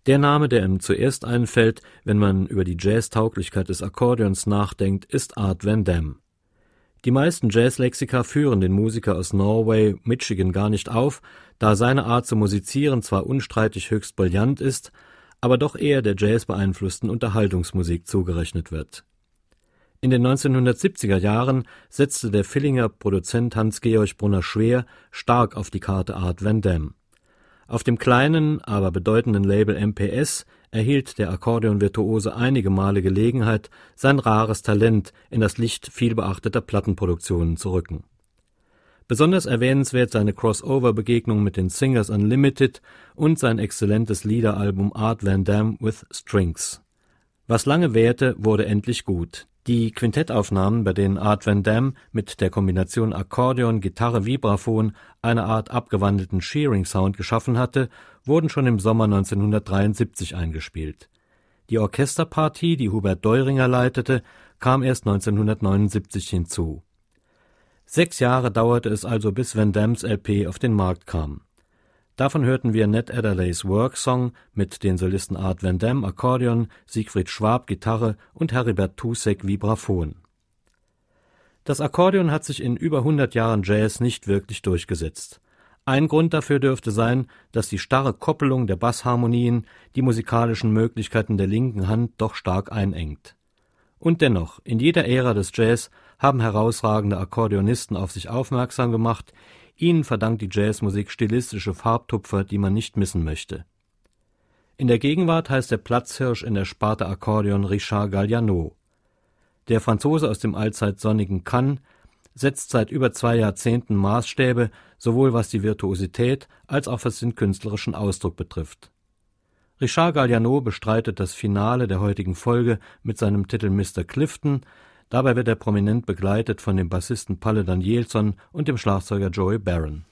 Der Name, der ihm zuerst einfällt, wenn man über die Jazztauglichkeit des Akkordeons nachdenkt, ist Art Van Damme. Die meisten Jazzlexika führen den Musiker aus Norway, Michigan gar nicht auf, da seine Art zu musizieren zwar unstreitig höchst brillant ist, aber doch eher der Jazz beeinflussten Unterhaltungsmusik zugerechnet wird. In den 1970er Jahren setzte der Villinger Produzent Hans-Georg Brunner-Schwer stark auf die Karte Art Van Damme. Auf dem kleinen, aber bedeutenden Label MPS erhielt der Akkordeonvirtuose einige Male Gelegenheit, sein rares Talent in das Licht vielbeachteter Plattenproduktionen zu rücken. Besonders erwähnenswert seine Crossover-Begegnung mit den Singers Unlimited und sein exzellentes Liederalbum Art Van Damme with Strings. Was lange währte, wurde endlich gut. Die Quintettaufnahmen, bei denen Art Van Damme mit der Kombination Akkordeon, Gitarre, Vibraphon eine Art abgewandelten Shearing-Sound geschaffen hatte, wurden schon im Sommer 1973 eingespielt. Die Orchesterpartie, die Hubert Deuringer leitete, kam erst 1979 hinzu. 6 Jahre dauerte es also, bis Van Dammes LP auf den Markt kam. Davon hörten wir Ned Adderleys Work Song mit den Solisten Art Van Damme Akkordeon, Siegfried Schwab Gitarre und Heribert Tusek Vibraphon. Das Akkordeon hat sich in über 100 Jahren Jazz nicht wirklich durchgesetzt. Ein Grund dafür dürfte sein, dass die starre Koppelung der Bassharmonien die musikalischen Möglichkeiten der linken Hand doch stark einengt. Und dennoch, in jeder Ära des Jazz haben herausragende Akkordeonisten auf sich aufmerksam gemacht. Ihnen verdankt die Jazzmusik stilistische Farbtupfer, die man nicht missen möchte. In der Gegenwart heißt der Platzhirsch in der Sparte Akkordeon Richard Galliano. Der Franzose aus dem allzeit sonnigen Cannes setzt seit über 2 Jahrzehnten Maßstäbe, sowohl was die Virtuosität als auch was den künstlerischen Ausdruck betrifft. Richard Galliano bestreitet das Finale der heutigen Folge mit seinem Titel Mr. Clifton. Dabei wird er prominent begleitet von dem Bassisten Palle Danielson und dem Schlagzeuger Joey Barron.